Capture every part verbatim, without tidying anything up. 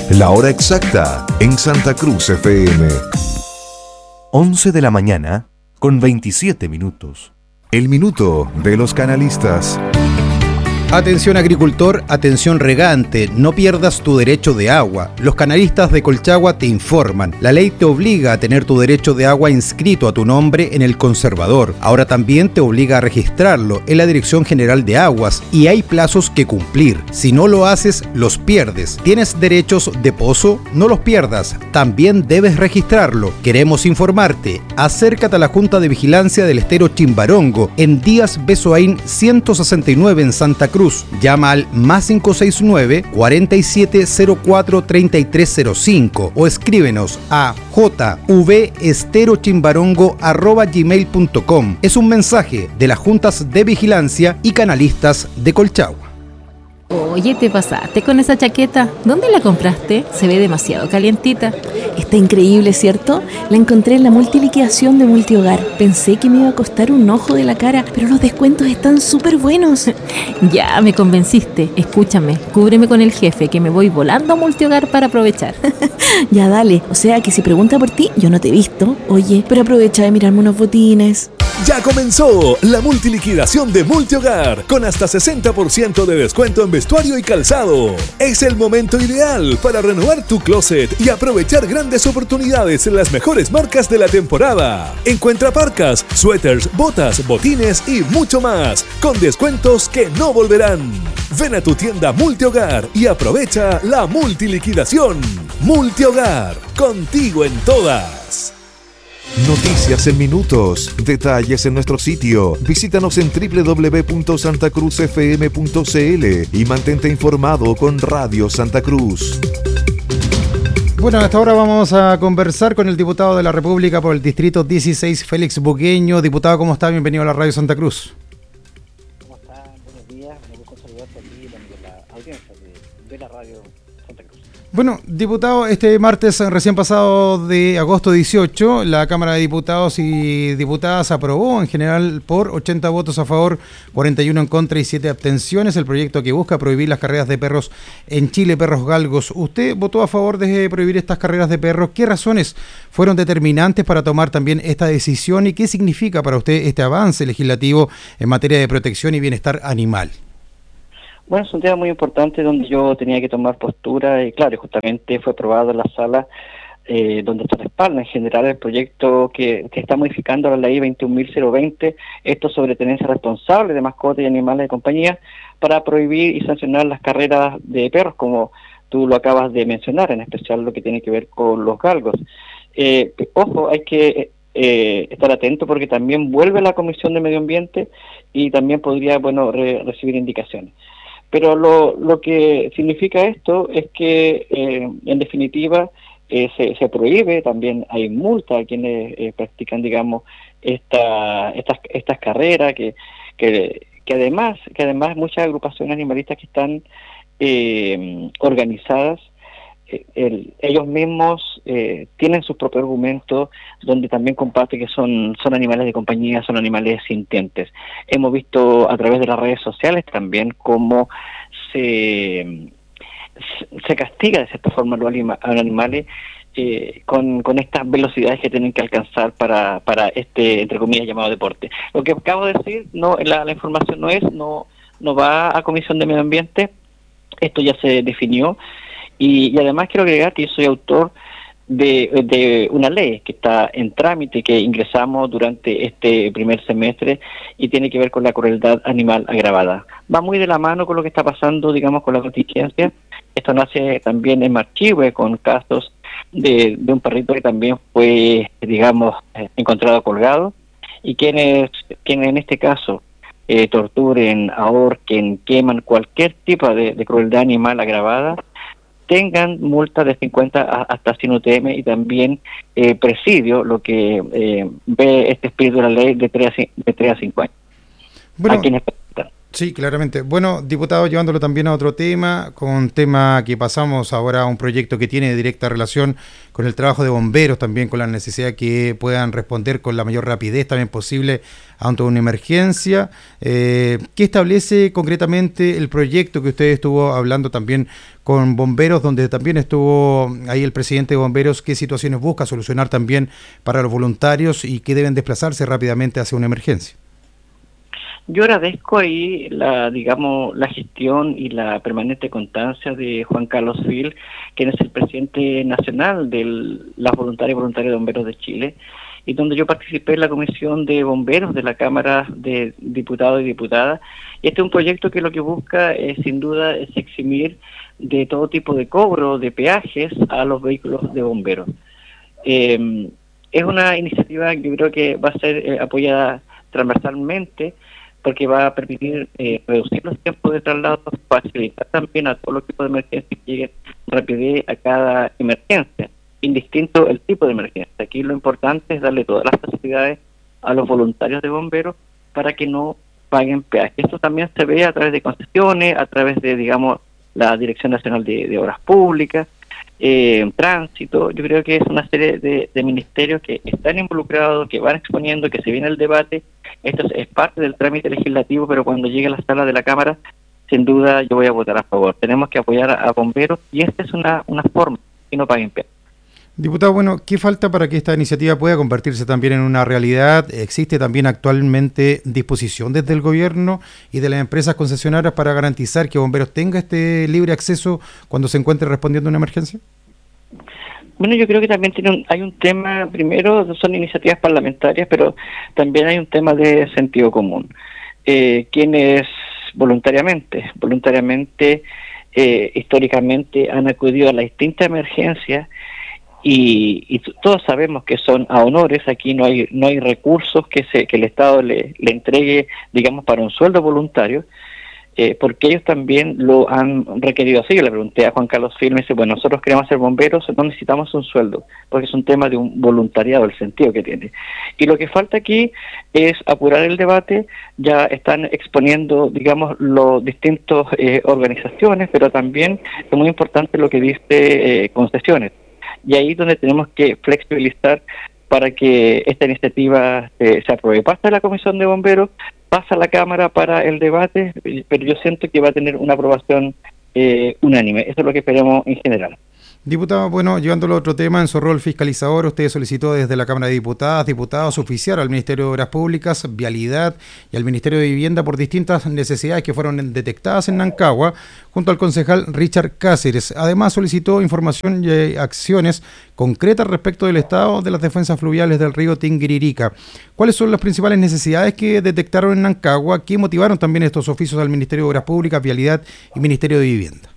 La hora exacta en Santa Cruz F M. once de la mañana con veintisiete minutos. El minuto de los canalistas. Atención agricultor, atención regante, no pierdas tu derecho de agua. Los canalistas de Colchagua te informan. La ley te obliga a tener tu derecho de agua inscrito a tu nombre en el conservador. Ahora también te obliga a registrarlo en la Dirección General de Aguas y hay plazos que cumplir. Si no lo haces, los pierdes. ¿Tienes derechos de pozo? No los pierdas. También debes registrarlo. Queremos informarte. Acércate a la Junta de Vigilancia del Estero Chimbarongo en Díaz Besoaín ciento sesenta y nueve en Santa Cruz. Llama al más cinco seis nueve, cuarenta y siete cero cuatro, treinta y tres cero cinco o escríbenos a jvesterochimbarongo arroba gmail punto com. Es un mensaje de las Juntas de Vigilancia y Canalistas de Colchagua. Oye, te pasaste con esa chaqueta. ¿Dónde la compraste? Se ve demasiado calientita. Está increíble, ¿cierto? La encontré en la multiliquidación de Multihogar. Pensé que me iba a costar un ojo de la cara, pero los descuentos están súper buenos. Ya, me convenciste. Escúchame, cúbreme con el jefe, que me voy volando a Multihogar para aprovechar. Ya, dale. O sea que si pregunta por ti, yo no te he visto. Oye, pero aprovecha de mirarme unos botines. Ya comenzó la multiliquidación de Multihogar con hasta sesenta por ciento de descuento en vestuario y calzado. Es el momento ideal para renovar tu closet y aprovechar grandes oportunidades en las mejores marcas de la temporada. Encuentra parcas, suéteres, botas, botines y mucho más con descuentos que no volverán. Ven a tu tienda Multihogar y aprovecha la multiliquidación. Multihogar, contigo en todas. Noticias en minutos, detalles en nuestro sitio. Visítanos en doble u doble u doble u punto santa cruz f m punto c l y mantente informado con Radio Santa Cruz. Bueno, hasta ahora vamos a conversar con el diputado de la República por el Distrito dieciséis, Félix Bugueño. Diputado, ¿cómo está? Bienvenido a la Radio Santa Cruz. ¿Cómo están? Buenos días. Me gusta saludarte aquí y también a la audiencia de, de la Radio Santa Cruz. Bueno, diputado, este martes recién pasado de agosto dieciocho, la Cámara de Diputados y Diputadas aprobó en general por ochenta votos a favor, cuarenta y uno en contra y siete abstenciones el proyecto que busca prohibir las carreras de perros en Chile, perros galgos. ¿Usted votó a favor de prohibir estas carreras de perros? ¿Qué razones fueron determinantes para tomar también esta decisión y qué significa para usted este avance legislativo en materia de protección y bienestar animal? Bueno, es un tema muy importante donde yo tenía que tomar postura y claro, justamente fue aprobado en la sala eh, donde se respalda en general el proyecto que, que está modificando la ley veintiún mil veinte, esto sobre tenencia responsable de mascotas y animales de compañía, para prohibir y sancionar las carreras de perros, como tú lo acabas de mencionar, en especial lo que tiene que ver con los galgos. Eh, ojo, hay que eh, estar atento porque también vuelve la Comisión de Medio Ambiente y también podría, bueno, re- recibir indicaciones. Pero lo, lo que significa esto es que, eh, en definitiva, eh, se, se prohíbe, también hay multa a quienes eh, practican, digamos, esta, estas estas carreras, que, que, que además que además muchas agrupaciones animalistas que están eh, organizadas, eh, el, ellos mismos eh, tienen sus propios argumentos, donde también comparte que son, son animales de compañía, son animales sintientes. Hemos visto a través de las redes sociales también cómo se, se castiga de cierta forma a los anima, a los animales eh, con, con estas velocidades que tienen que alcanzar para, para este, entre comillas, llamado deporte. Lo que acabo de decir, no, la, la información no es, no, no va a Comisión de Medio Ambiente, esto ya se definió. Y, y además quiero agregar que yo soy autor de, de una ley que está en trámite, que ingresamos durante este primer semestre y tiene que ver con la crueldad animal agravada. Va muy de la mano con lo que está pasando, digamos, con la contingencia. Esto nace también en Marchihue, con casos de, de un perrito que también fue, digamos, encontrado colgado, y quienes, quienes en este caso eh, torturen, ahorquen, queman cualquier tipo de, de crueldad animal agravada, tengan multa de cincuenta hasta cien U T M y también eh, presidio, lo que eh, ve este espíritu de la ley, de tres a cinco años. Bueno, a quienes Sí, claramente. Bueno, diputado, llevándolo también a otro tema, con un tema que pasamos ahora a un proyecto que tiene directa relación con el trabajo de bomberos, también con la necesidad que puedan responder con la mayor rapidez también posible ante una emergencia. Eh, ¿Qué establece concretamente el proyecto que usted estuvo hablando también con bomberos, donde también estuvo ahí el presidente de bomberos? ¿Qué situaciones busca solucionar también para los voluntarios y que deben desplazarse rápidamente hacia una emergencia? Yo agradezco ahí la, digamos, la gestión y la permanente constancia de Juan Carlos Fil, quien es el presidente nacional de las voluntarias y voluntarios de bomberos de Chile, y donde yo participé en la comisión de bomberos de la Cámara de Diputados y Diputadas. Y este es un proyecto que lo que busca es, sin duda, es eximir de todo tipo de cobro, de peajes a los vehículos de bomberos. Eh, es una iniciativa que yo creo que va a ser eh, apoyada transversalmente, porque va a permitir eh, reducir los tiempos de traslado, facilitar también a todos los tipos de emergencias que lleguen rapidez a cada emergencia, indistinto el tipo de emergencia. Aquí lo importante es darle todas las facilidades a los voluntarios de bomberos para que no paguen peaje. Esto también se ve a través de concesiones, a través de, digamos, la Dirección Nacional de, de Obras Públicas, eh, tránsito. Yo creo que es una serie de, de ministerios que están involucrados, que van exponiendo, que se viene el debate. Esto es, es parte del trámite legislativo, pero cuando llegue a la sala de la Cámara, sin duda yo voy a votar a favor. Tenemos que apoyar a, a bomberos y esta es una, una forma que no paguen peaje. Diputado, bueno, ¿qué falta para que esta iniciativa pueda convertirse también en una realidad? ¿Existe también actualmente disposición desde el gobierno y de las empresas concesionarias para garantizar que bomberos tenga este libre acceso cuando se encuentre respondiendo a una emergencia? Bueno, yo creo que también tiene un, hay un tema, primero son iniciativas parlamentarias, pero también hay un tema de sentido común. Eh, quienes voluntariamente, voluntariamente, eh, históricamente han acudido a las distintas emergencias y, y todos sabemos que son a honores. Aquí no hay no hay recursos que se que el Estado le, le entregue, digamos, para un sueldo voluntario. Eh, porque ellos también lo han requerido así. Yo le pregunté a Juan Carlos Fil, me dice, bueno, nosotros queremos ser bomberos, no necesitamos un sueldo, porque es un tema de un voluntariado, el sentido que tiene. Y lo que falta aquí es apurar el debate. Ya están exponiendo, digamos, los distintos eh, organizaciones, pero también es muy importante lo que dice eh, concesiones. Y ahí es donde tenemos que flexibilizar para que esta iniciativa eh, se apruebe. Pasa a la Comisión de Bomberos, pasa a la Cámara para el debate, pero yo siento que va a tener una aprobación eh, unánime. Eso es lo que esperamos en general. Diputado, bueno, llevándolo a otro tema, en su rol fiscalizador, usted solicitó desde la Cámara de Diputadas, diputados, oficiar al Ministerio de Obras Públicas, Vialidad y al Ministerio de Vivienda por distintas necesidades que fueron detectadas en Nancagua, junto al concejal Richard Cáceres. Además, solicitó información y acciones concretas respecto del estado de las defensas fluviales del río Tinguiririca. ¿Cuáles son las principales necesidades que detectaron en Nancagua? ¿Qué motivaron también estos oficios al Ministerio de Obras Públicas, Vialidad y Ministerio de Vivienda?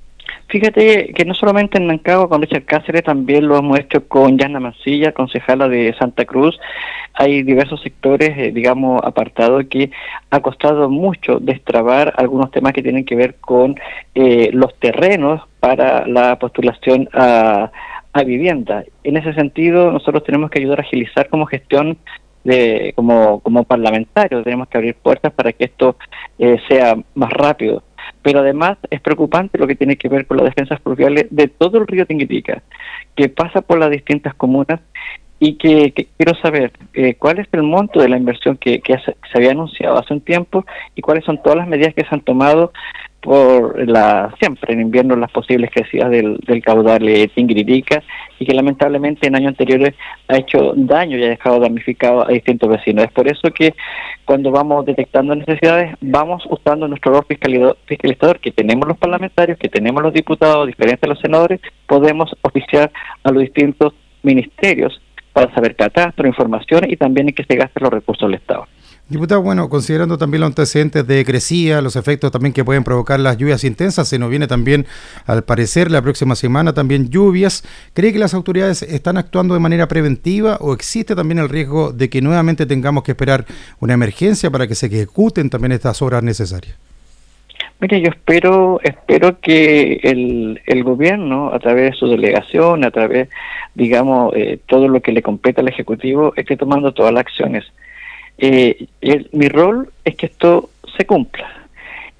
Fíjate que no solamente en Nancagua con Richard Cáceres, también lo hemos hecho con Yana Mancilla, concejala de Santa Cruz. Hay diversos sectores, eh, digamos, apartados que ha costado mucho destrabar algunos temas que tienen que ver con eh, los terrenos para la postulación a, a vivienda. En ese sentido, nosotros tenemos que ayudar a agilizar como gestión de como, como parlamentarios. Tenemos que abrir puertas para que esto eh, sea más rápido. Pero además es preocupante lo que tiene que ver con las defensas fluviales de todo el río Tinguiririca, que pasa por las distintas comunas y que, que quiero saber eh, cuál es el monto de la inversión que, que se había anunciado hace un tiempo y cuáles son todas las medidas que se han tomado por la siempre en invierno las posibles crecidas del, del caudal de Tinguiririca y que lamentablemente en años anteriores ha hecho daño y ha dejado damnificado a distintos vecinos. Es por eso que cuando vamos detectando necesidades vamos usando nuestro rol fiscalizador, fiscalizador que tenemos los parlamentarios, que tenemos los diputados, diferentes de los senadores, podemos oficiar a los distintos ministerios para saber catastro, información y también en qué se gastan los recursos del Estado. Diputado, bueno, considerando también los antecedentes de crecida, los efectos también que pueden provocar las lluvias intensas, se nos viene también, al parecer, la próxima semana también lluvias. ¿Cree que las autoridades están actuando de manera preventiva o existe también el riesgo de que nuevamente tengamos que esperar una emergencia para que se ejecuten también estas obras necesarias? Mire, yo espero espero que el, el gobierno, a través de su delegación, a través, digamos, eh, todo lo que le compete al Ejecutivo, esté tomando todas las acciones. Eh, el, mi rol es que esto se cumpla.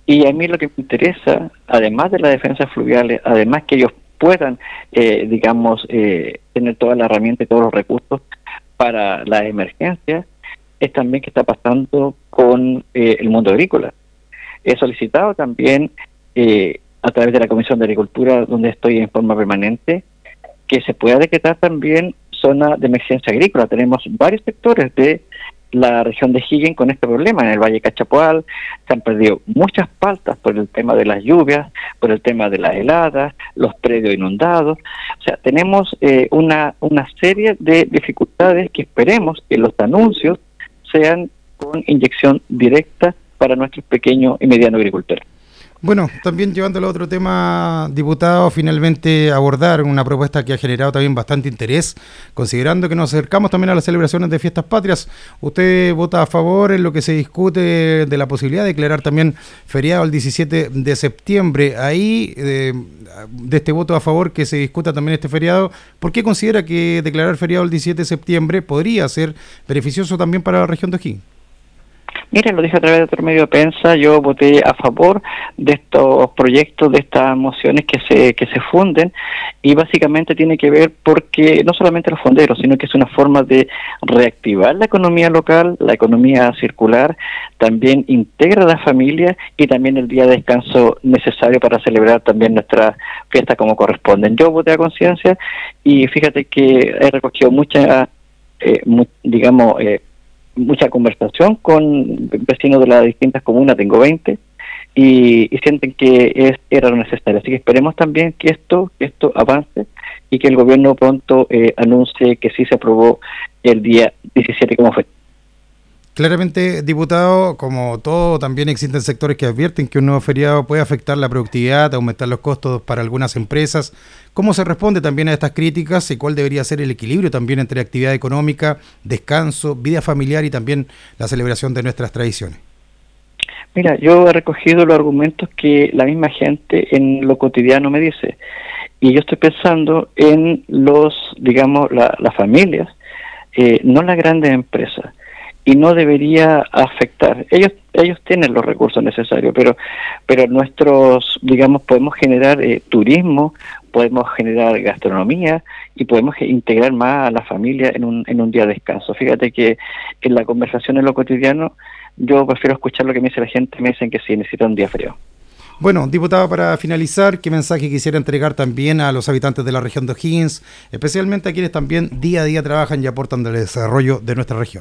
Y a mí lo que me interesa, además de las defensas fluviales, además que ellos puedan, eh, digamos, eh, tener toda la herramienta y todos los recursos para las emergencias, es también qué está pasando con eh, el mundo agrícola. He solicitado también, eh, a través de la Comisión de Agricultura, donde estoy en forma permanente, que se pueda decretar también zona de emergencia agrícola. Tenemos varios sectores de la región de Higgins con este problema. En el Valle Cachapoal se han perdido muchas paltas por el tema de las lluvias, por el tema de las heladas, los predios inundados. O sea, tenemos eh, una, una serie de dificultades que esperemos que los anuncios sean con inyección directa para nuestros pequeños y medianos agricultores. Bueno, también llevándolo a otro tema, diputado, finalmente abordar una propuesta que ha generado también bastante interés, considerando que nos acercamos también a las celebraciones de fiestas patrias. ¿Usted vota a favor en lo que se discute de la posibilidad de declarar también feriado el diecisiete de septiembre? Ahí, de, de este voto a favor que se discuta también este feriado, ¿por qué considera que declarar feriado el diecisiete de septiembre podría ser beneficioso también para la región de O'Higgins? Mira, lo dije a través de otro medio de prensa, yo voté a favor de estos proyectos, de estas mociones que se que se funden, y básicamente tiene que ver porque no solamente los fonderos, sino que es una forma de reactivar la economía local, la economía circular, también integra a la familia y también el día de descanso necesario para celebrar también nuestras fiestas como corresponden. Yo voté a conciencia y fíjate que he recogido mucha, eh, mu- digamos, eh, mucha conversación con vecinos de las distintas comunas, tengo veinte, y, y sienten que es era lo necesario. Así que esperemos también que esto que esto avance y que el gobierno pronto eh, anuncie que sí se aprobó el día diecisiete como fue. Claramente, diputado, como todo, también existen sectores que advierten que un nuevo feriado puede afectar la productividad, aumentar los costos para algunas empresas. ¿Cómo se responde también a estas críticas y cuál debería ser el equilibrio también entre actividad económica, descanso, vida familiar y también la celebración de nuestras tradiciones? Mira, yo he recogido los argumentos que la misma gente en lo cotidiano me dice, y yo estoy pensando en los, digamos, la, las familias, eh, no las grandes empresas. Y no debería afectar. Ellos ellos tienen los recursos necesarios, pero pero nuestros, digamos, podemos generar eh, turismo, podemos generar gastronomía y podemos integrar más a la familia en un en un día de descanso. Fíjate que en la conversación en lo cotidiano yo prefiero escuchar lo que me dice la gente, me dicen que sí, necesita un día feriado. Bueno, diputado, para finalizar, ¿qué mensaje quisiera entregar también a los habitantes de la región de O'Higgins, especialmente a quienes también día a día trabajan y aportan al desarrollo de nuestra región?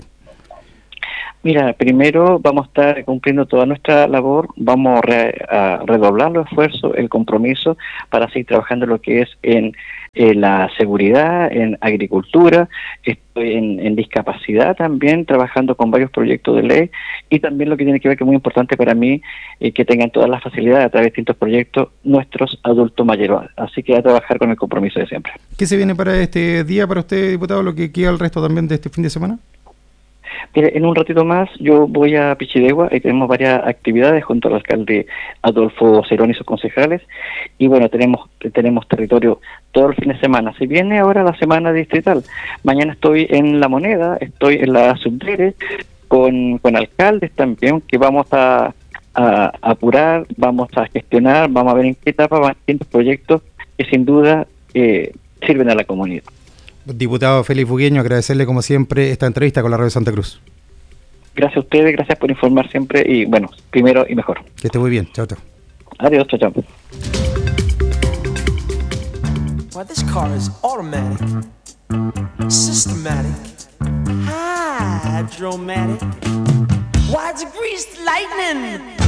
Mira, primero vamos a estar cumpliendo toda nuestra labor, vamos a, re, a redoblar los esfuerzos, el compromiso para seguir trabajando lo que es en, en la seguridad, en agricultura, estoy en, en discapacidad también, trabajando con varios proyectos de ley y también lo que tiene que ver, que es muy importante para mí, eh, que tengan todas las facilidades a través de distintos proyectos nuestros adultos mayores. Así que a trabajar con el compromiso de siempre. ¿Qué se viene para este día para usted, diputado, lo que queda el resto también de este fin de semana? Mire, en un ratito más yo voy a Pichidegua, ahí tenemos varias actividades junto al alcalde Adolfo Cerón y sus concejales, y bueno, tenemos tenemos territorio todo el fin de semana. Se viene ahora la semana distrital, mañana estoy en La Moneda, estoy en la Subdere, con, con alcaldes también, que vamos a, a, a apurar, vamos a gestionar, vamos a ver en qué etapa van distintos proyectos que sin duda eh, sirven a la comunidad. Diputado Félix Bugueño, agradecerle como siempre esta entrevista con la Radio Santa Cruz. Gracias a ustedes, gracias por informar siempre y bueno, primero y mejor. Que esté muy bien, chao, chao. Adiós, chao, chao. Well, this car is automatic, systematic, hydromatic. Why, it's greased lightning.